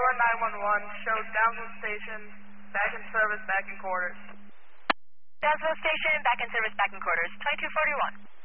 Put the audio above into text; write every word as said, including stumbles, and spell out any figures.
nine one one, show Downsville Station, back in service, back in quarters. Downsville Station, back in service, back in quarters. twenty-two forty-one.